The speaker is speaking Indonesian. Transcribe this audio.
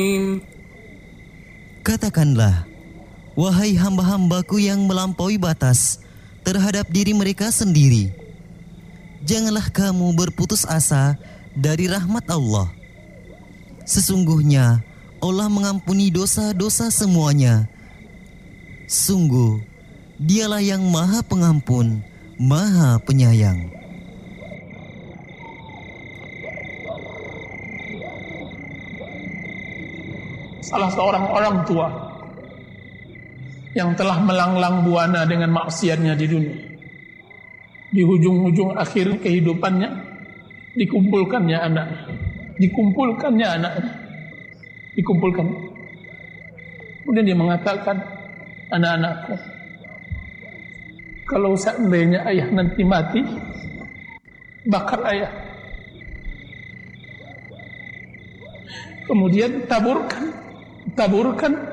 Katakanlah, wahai hamba-hambaku yang melampaui batas terhadap diri mereka sendiri, janganlah kamu berputus asa dari rahmat Allah. Sesungguhnya Allah mengampuni dosa-dosa semuanya. Sungguh, Dialah yang Maha Pengampun, Maha Penyayang. Salah seorang orang tua yang telah melanglang buana dengan maksiatnya di dunia, di ujung-ujung akhir kehidupannya dikumpulkannya anaknya. Kemudian dia mengatakan, anak-anakku, kalau seandainya ayah nanti mati, bakar ayah. Kemudian taburkan